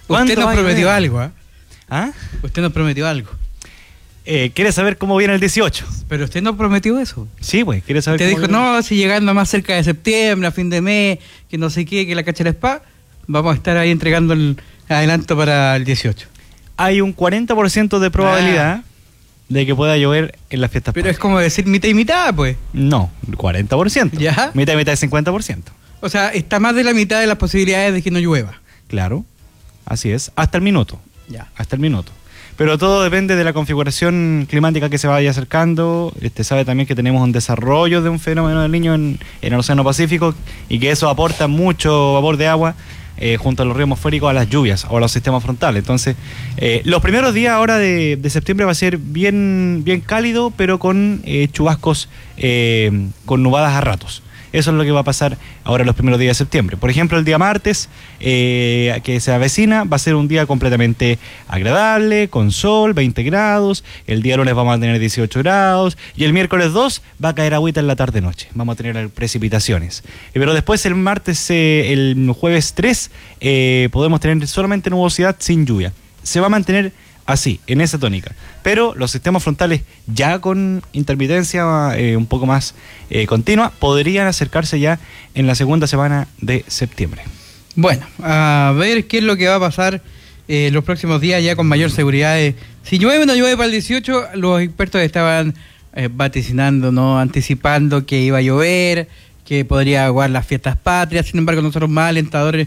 Usted nos prometió algo, ¿eh? ¿Ah? Usted nos prometió algo. ¿Quiere saber cómo viene el 18? Pero usted nos prometió eso. Sí, güey, ¿quiere saber Usted cómo dijo, viene? no, si llegando más cerca de septiembre, a fin de mes, que no sé qué, que la cacha del spa, vamos a estar ahí entregando el adelanto para el 18. Hay un 40% de probabilidad de que pueda llover en las fiestas Pero patrias. es como decir mitad y mitad, pues. No, 40%. ¿Ya? Mitad y mitad es 50%. O sea, está más de la mitad de las posibilidades de que no llueva. Claro, así es, hasta el minuto. Ya. Hasta el minuto. Pero todo depende de la configuración climática que se vaya acercando. Sabe también que tenemos un desarrollo de un fenómeno del Niño en el Océano Pacífico y que eso aporta mucho vapor de agua junto a los ríos atmosféricos a las lluvias o a los sistemas frontales. Entonces, los primeros días ahora de septiembre va a ser bien cálido, pero con chubascos, con nubadas a ratos. Eso es lo que va a pasar ahora los primeros días de septiembre. Por ejemplo, el día martes, que se avecina, va a ser un día completamente agradable, con sol, 20 grados. El día lunes vamos a tener 18 grados. Y el miércoles 2 va a caer agüita en la tarde-noche. Vamos a tener precipitaciones. Pero después, el martes, el jueves 3, podemos tener solamente nubosidad sin lluvia. Se va a mantener así, en esa tónica. Pero los sistemas frontales ya con intermitencia un poco más continua podrían acercarse ya en la segunda semana de septiembre. Bueno, a ver qué es lo que va a pasar los próximos días ya con mayor seguridad. Si llueve o no llueve para el 18, los expertos estaban vaticinando, ¿no? Anticipando que iba a llover, que podría aguar las fiestas patrias. Sin embargo, nosotros más alentadores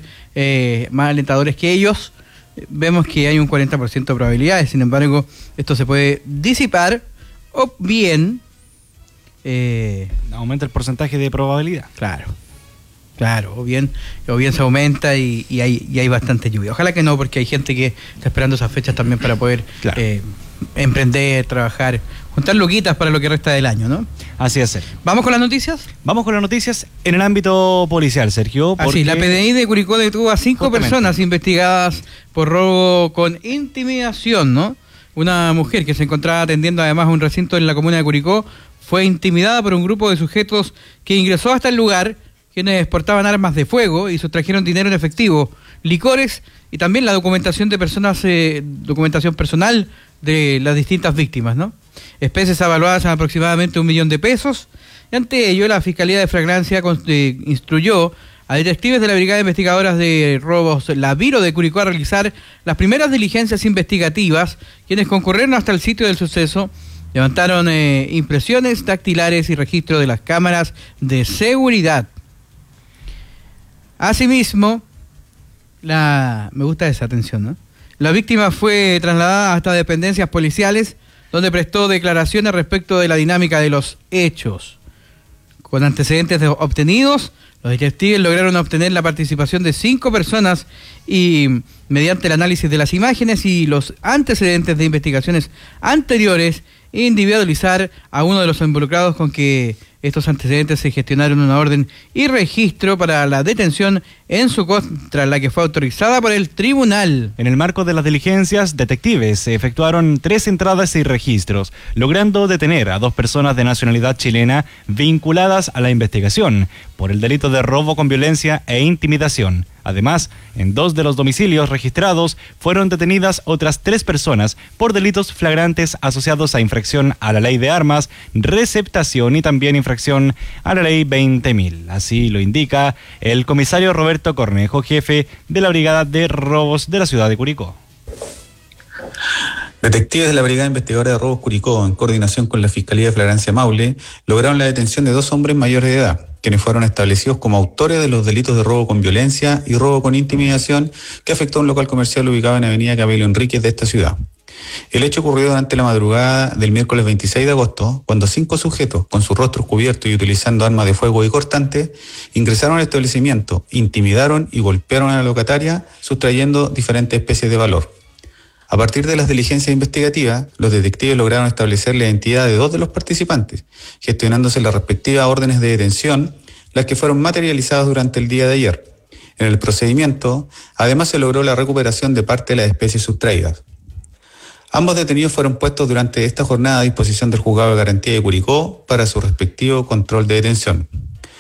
que ellos, vemos que hay un 40% de probabilidades. Sin embargo, esto se puede disipar o bien aumenta el porcentaje de probabilidad. Claro, o bien se aumenta y hay bastante lluvia. Ojalá que no, porque hay gente que está esperando esas fechas también para poder emprender, trabajar, juntar luquitas para lo que resta del año, ¿no? Así es. ¿Vamos con las noticias? Vamos con las noticias en el ámbito policial, Sergio. Así, la PDI de Curicó detuvo a 5 personas investigadas por robo con intimidación, ¿no? Una mujer que se encontraba atendiendo además un recinto en la comuna de Curicó fue intimidada por un grupo de sujetos que ingresó hasta el lugar, quienes portaban armas de fuego y sustrajeron dinero en efectivo, licores y también la documentación de personas, documentación personal de las distintas víctimas, ¿no? Especies avaluadas en aproximadamente 1 millón de pesos. Y ante ello, la Fiscalía de Flagrancia instruyó a detectives de la Brigada de Investigadoras de Robos, la Viro de Curicó, a realizar las primeras diligencias investigativas, quienes concurrieron hasta el sitio del suceso, levantaron impresiones dactilares y registro de las cámaras de seguridad. Asimismo, me gusta esa atención, ¿no? La víctima fue trasladada hasta dependencias policiales, donde prestó declaraciones respecto de la dinámica de los hechos. Con antecedentes obtenidos, los detectives lograron obtener la participación de 5 personas y, mediante el análisis de las imágenes y los antecedentes de investigaciones anteriores, individualizar a uno de los involucrados, con que estos antecedentes se gestionaron una orden y registro para la detención en su contra, la que fue autorizada por el tribunal. En el marco de las diligencias, detectives efectuaron 3 entradas y registros, logrando detener a 2 personas de nacionalidad chilena vinculadas a la investigación por el delito de robo con violencia e intimidación. Además, en 2 de los domicilios registrados fueron detenidas otras 3 personas por delitos flagrantes asociados a infracción a la ley de armas, receptación y también infracción a la ley 20.000. Así lo indica el comisario Roberto Cornejo, jefe de la Brigada de Robos de la ciudad de Curicó. Detectives de la Brigada Investigadora de Robos Curicó, en coordinación con la Fiscalía de Flagrancia Maule, lograron la detención de 2 hombres mayores de edad, quienes fueron establecidos como autores de los delitos de robo con violencia y robo con intimidación que afectó a un local comercial ubicado en Avenida Camilo Enríquez de esta ciudad. El hecho ocurrió durante la madrugada del miércoles 26 de agosto, cuando 5 sujetos, con sus rostros cubiertos y utilizando armas de fuego y cortantes, ingresaron al establecimiento, intimidaron y golpearon a la locataria, sustrayendo diferentes especies de valor. A partir de las diligencias investigativas, los detectives lograron establecer la identidad de 2 de los participantes, gestionándose las respectivas órdenes de detención, las que fueron materializadas durante el día de ayer. En el procedimiento, además se logró la recuperación de parte de las especies sustraídas. Ambos detenidos fueron puestos durante esta jornada a disposición del Juzgado de Garantía de Curicó para su respectivo control de detención.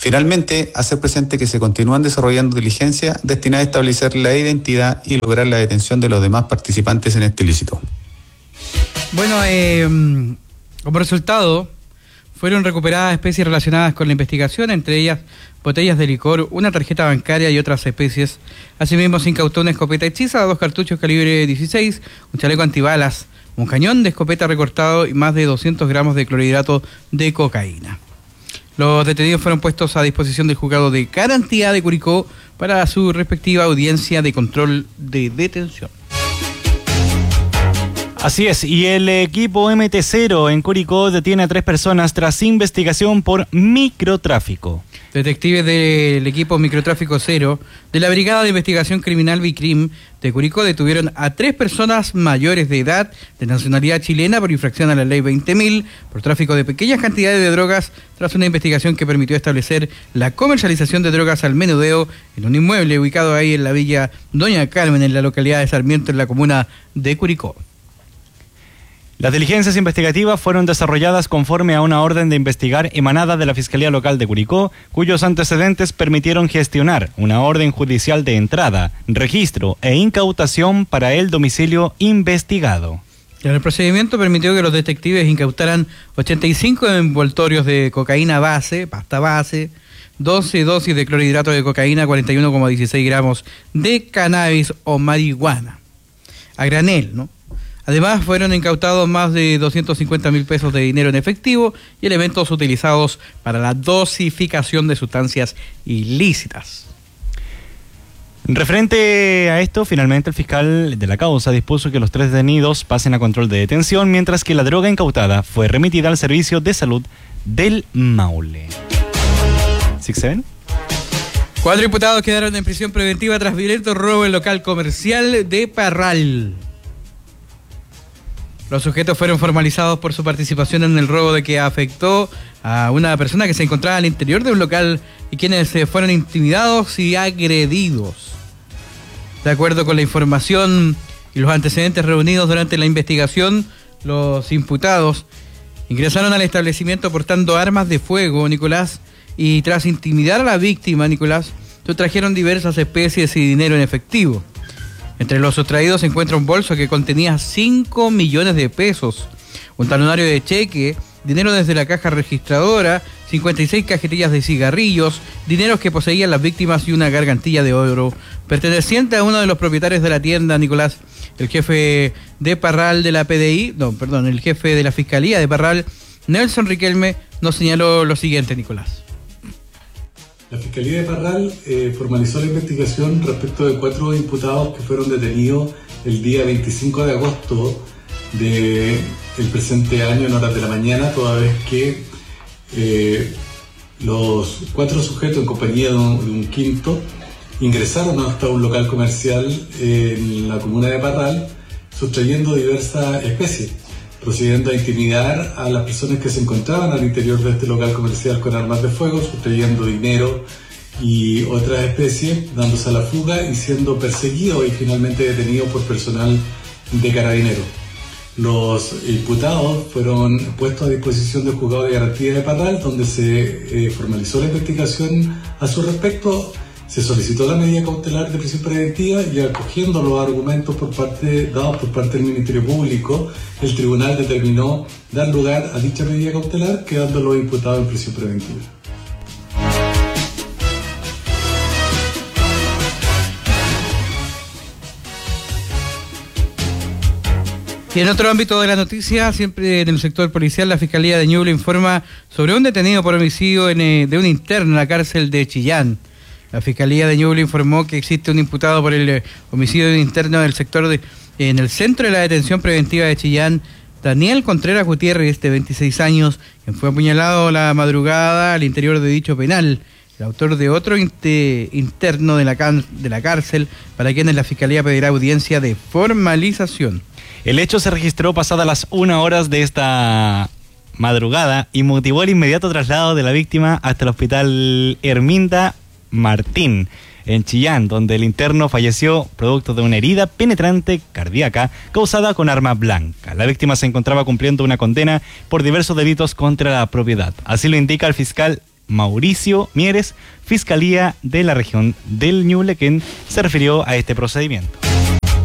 Finalmente, hacer presente que se continúan desarrollando diligencias destinadas a establecer la identidad y lograr la detención de los demás participantes en este ilícito. Bueno, como resultado, fueron recuperadas especies relacionadas con la investigación, entre ellas botellas de licor, una tarjeta bancaria y otras especies. Asimismo, se incautó una escopeta hechiza, 2 cartuchos calibre 16, un chaleco antibalas, un cañón de escopeta recortado y más de 200 gramos de clorhidrato de cocaína. Los detenidos fueron puestos a disposición del juzgado de garantía de Curicó para su respectiva audiencia de control de detención. Así es, y el equipo MT0 en Curicó detiene a 3 personas tras investigación por microtráfico. Detectives del equipo Microtráfico Cero de la Brigada de Investigación Criminal Bicrim de Curicó detuvieron a 3 personas mayores de edad de nacionalidad chilena por infracción a la ley 20.000 por tráfico de pequeñas cantidades de drogas tras una investigación que permitió establecer la comercialización de drogas al menudeo en un inmueble ubicado ahí en la villa Doña Carmen, en la localidad de Sarmiento, en la comuna de Curicó. Las diligencias investigativas fueron desarrolladas conforme a una orden de investigar emanada de la Fiscalía Local de Curicó, cuyos antecedentes permitieron gestionar una orden judicial de entrada, registro e incautación para el domicilio investigado. El procedimiento permitió que los detectives incautaran 85 envoltorios de cocaína base, pasta base, 12 dosis de clorhidrato de cocaína, 41,16 gramos de cannabis o marihuana, a granel, ¿no? Además, fueron incautados más de 250.000 pesos de dinero en efectivo y elementos utilizados para la dosificación de sustancias ilícitas. Referente a esto, finalmente el fiscal de la causa dispuso que los 3 detenidos pasen a control de detención, mientras que la droga incautada fue remitida al Servicio de Salud del Maule. ¿6-7? 4 imputados quedaron en prisión preventiva tras violento robo en local comercial de Parral. Los sujetos fueron formalizados por su participación en el robo de que afectó a una persona que se encontraba al interior de un local y quienes fueron intimidados y agredidos. De acuerdo con la información y los antecedentes reunidos durante la investigación, los imputados ingresaron al establecimiento portando armas de fuego, Nicolás, y tras intimidar a la víctima, Nicolás, sustrajeron diversas especies y dinero en efectivo. Entre los sustraídos se encuentra un bolso que contenía 5 millones de pesos, un talonario de cheque, dinero desde la caja registradora, 56 cajetillas de cigarrillos, dineros que poseían las víctimas y una gargantilla de oro, perteneciente a uno de los propietarios de la tienda, Nicolás. El jefe de Parral de la PDI, el jefe de la Fiscalía de Parral, Nelson Riquelme, nos señaló lo siguiente, Nicolás. La Fiscalía de Parral formalizó la investigación respecto de 4 imputados que fueron detenidos el día 25 de agosto del presente año en horas de la mañana, toda vez que los 4 sujetos en compañía de un quinto ingresaron hasta un local comercial en la comuna de Parral sustrayendo diversas especies, procediendo a intimidar a las personas que se encontraban al interior de este local comercial con armas de fuego, sustrayendo dinero y otras especies, dándose a la fuga y siendo perseguidos y finalmente detenidos por personal de Carabineros. Los imputados fueron puestos a disposición del juzgado de garantía de Parral, donde se formalizó la investigación a su respecto. Se solicitó la medida cautelar de prisión preventiva y, acogiendo los argumentos dados por parte del Ministerio Público, el tribunal determinó dar lugar a dicha medida cautelar, quedando los imputados en prisión preventiva. Y en otro ámbito de la noticia, siempre en el sector policial, la Fiscalía de Ñuble informa sobre un detenido por homicidio de un interno en la cárcel de Chillán. La Fiscalía de Ñuble informó que existe un imputado por el homicidio de un interno del sector en el centro de la detención preventiva de Chillán, Daniel Contreras Gutiérrez, de 26 años, quien fue apuñalado la madrugada al interior de dicho penal. El autor de otro interno de la cárcel, para quienes la Fiscalía pedirá audiencia de formalización. El hecho se registró pasadas las 1 hora de esta madrugada y motivó el inmediato traslado de la víctima hasta el hospital Herminda Martín, en Chillán, donde el interno falleció producto de una herida penetrante cardíaca causada con arma blanca. La víctima se encontraba cumpliendo una condena por diversos delitos contra la propiedad. Así lo indica el fiscal Mauricio Mieres, Fiscalía de la región del Ñuble, quien se refirió a este procedimiento.